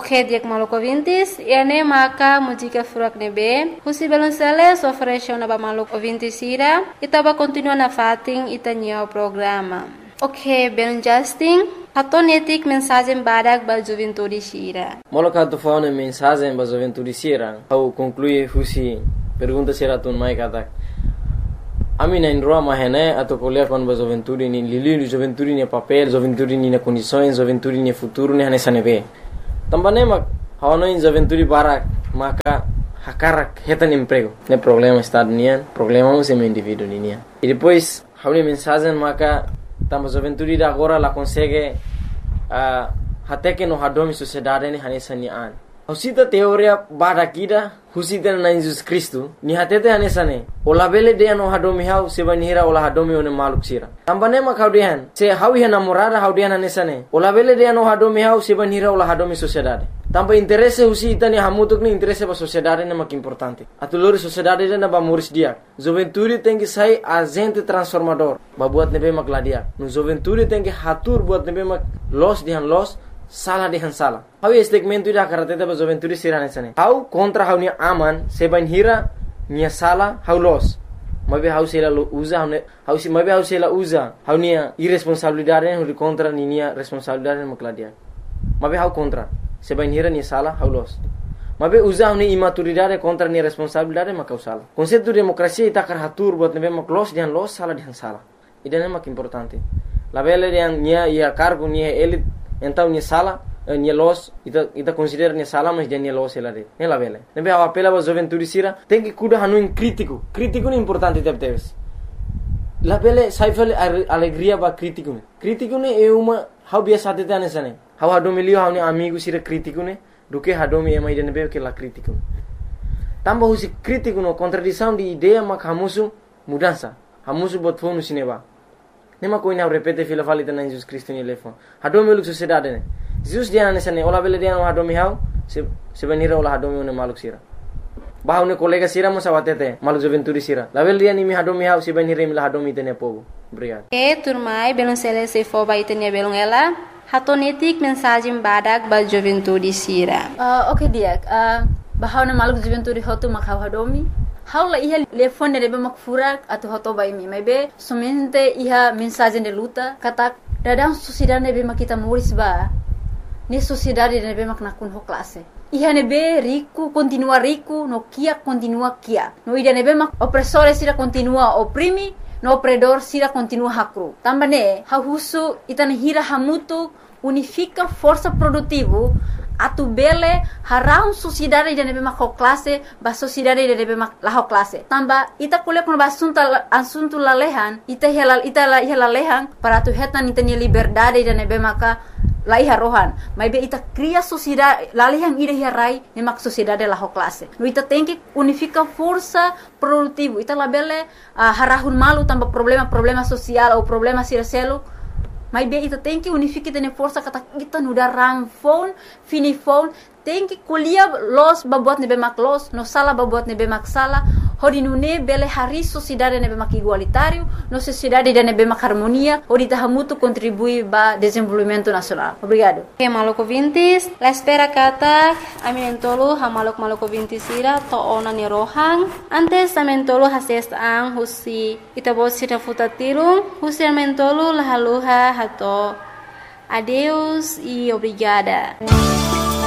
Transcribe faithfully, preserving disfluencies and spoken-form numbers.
Ok, diak maluco ouvintes, e ane maka música furak nebe, husi belonceles oferece na ba maluco ouvintes ira, itaba continua na fating itanya o programa. Ok, ben Justin, hatonetik mensagem badak ba juventude sira. Moloka tu faune mensagem ba juventude sira, au conclui husi pergunta sira tun mai katak. Ami na indroa mahene atau kuliah kon ba juventude ni lili juventude ni papel, juventude ni na condições, juventude ni futuro ni hane sanebe. Tambane mak hawana in juventude barak maka hakarak hetan emprego. Ne problema estado nian, problema mo sem indivíduo nian. E depois hauni mensagem maka tamba juventude da agora la consegue uh, até que no hadomi sociedade ni hane sanian. Husita teoria bada kida husita na Jesus Cristo ni hatete hane sane. Ola bele de no hadomi hau se banira ola hadomi one maluk sira. Tambane mak haudian se hawi hana morada haudian hane sane. Ola bele de no hadomi hau se banira ola hadomi sociedade. Tamba interesse husita ni hamutuk ni interesse ba sociedade na mak importante. Atulori sociedade na ba moris dia. Juventude tem que sair agente transformador. Ba buat nebe mak ladia. No juventude tem que hatur buat nebe mak los dihan los salah dihan salah. Hau segmento ida karateta ba juventude sirane sane. Hau kontra hau ni aman se banhira ni salah hau los. Mabe hau sela usa hau hau si mabe hau sela usa hau ni irresponsabilidade hau contra ni ni responsabilidade mak ladia. Mabe hau kontra se banhira ni salah hau los. Mabe usa hau ni imaturidade contra ni responsabilidade mak hau salah. Konsepto demokrasia ita kar hatur buat nebe mak los dihan los salah dihan salah. Ida mak importante. La bele yang nia ia cargo ni elit então ni sala ni los ita ita considera ni sala mas dia ni los ela de ne la vele nebe a apela ba juventude sira tem que cuida hanu in crítico crítico ni importante tep teves la vele sai vele alegria ba crítico ne crítico ne é uma how biasa te tane sane how hado milio how ni amigo sira crítico ne do que hado mi ema ida nebe que la crítico tamba husi crítico no contradição de ideia mak hamusu mudança hamusu bot fonu sineba nema ko ina repete fila falita na Jesus Cristo ni lefon hado meluk sociedade ne Jesus dia ne sane ola bele dia no hado mi hau se se benira ola hado mi ne maluk sira bahau ne kolega sira mo sawatete maluk juventude sira la bele dia ni mi hado mi hau se benira mi la hado mi tene pogo obrigado e turmai belon sele se fo ba itenia belon ela hatonetik mensagem badak ba juventude sira uh, okay dia uh, bahau ne maluk juventude hotu makau hado mi Haula iha telefone de mak furak atau hoto bai mi maybe somente iha mensagem de luta kata dadang sociedade nebe mak kita moris ba ni sociedade nebe mak nakun ho classe iha nebe rico continua rico no kia continua kia no ida nebe mak opressore sira continua oprimi no opredor sira continua hakru tambane ha husu itane hira hamutu unifica força produtivo atu bele harau sociedade de nebe mak classe ba sociedade de nebe mak la classe tamba ita kuliah kon basunta asunto lalehan ita hela ita la hela lehan para tu hetan ita ni liberdade de nebe maka la iha rohan mai be ita cria sociedade lalehan ida hirai ne mak sociedade la classe no ita tem que unifica força produtivo ita la bele uh, harahun malu tamba problema problema social ou problema siraselo mas bem, ita tem que unificar tene força kata kita nuda ramfon, finifon, tem que colher los babuat nebe mak los, no sala babuat nebe mak sala, hodi nune bele hari sociedade nebe mak igualitário, no sociedade de nebe mak harmonia, hodi tahamutu contribui ba desenvolvimento nacional. Obrigado. Okay, maluco ouvintes, la espera kata aminentolo ha maluk maluco ouvintes ira to ona ni rohang, antes amentolo hases ang husi itabot sira futatirung, husi amentolo lahaluha hato. Adeus e obrigada.